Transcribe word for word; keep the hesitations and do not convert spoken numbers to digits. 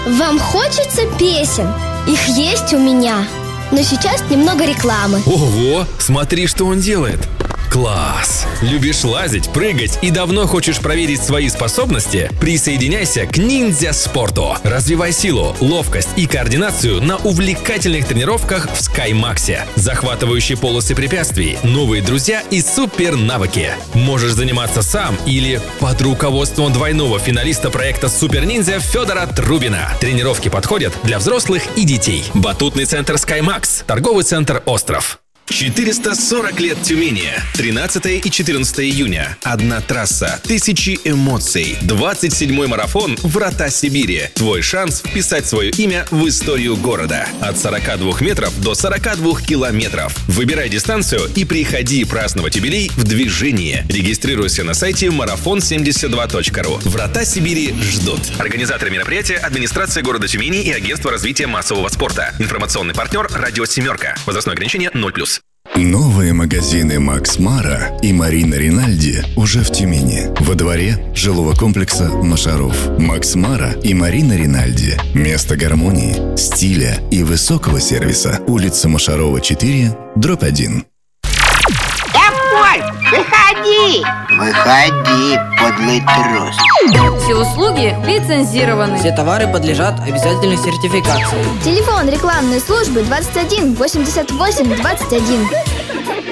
Вам хочется песен? Их есть у меня. Но сейчас немного рекламы. Ого, смотри, что он делает. Класс! Любишь лазить, прыгать и давно хочешь проверить свои способности? Присоединяйся к ниндзя спорту. Развивай силу, ловкость и координацию на увлекательных тренировках в Скаймаксе. Захватывающие полосы препятствий, новые друзья и супер навыки. Можешь заниматься сам или под руководством двойного финалиста проекта Супер Ниндзя Федора Трубина. Тренировки подходят для взрослых и детей. Батутный центр Скаймакс. Торговый центр Остров. четыреста сорок лет Тюмени. тринадцатого и четырнадцатого июня. Одна трасса, тысячи эмоций. двадцать седьмой марафон «Врата Сибири». Твой шанс вписать свое имя в историю города. От сорока двух метров до сорока двух километров. Выбирай дистанцию и приходи праздновать юбилей в движении. Регистрируйся на сайте марафон семьдесят два точка ру. «Врата Сибири» ждут. Организаторы мероприятия — администрация города Тюмени и агентство развития массового спорта. Информационный партнер — радио «Семерка». Возрастное ограничение ноль плюс. Новые магазины Макс Мара и Марина Ринальди уже в Тюмени. Во дворе жилого комплекса Машаров. Макс Мара и Марина Ринальди. Место гармонии, стиля и высокого сервиса. Улица Машарова, четыре, дробь один. Эполь, выходи! Выходи, подлый трус. Все услуги лицензированы. Все товары подлежат обязательной сертификации. Телефон рекламной службы двадцать один восемьдесят восемь двадцать один.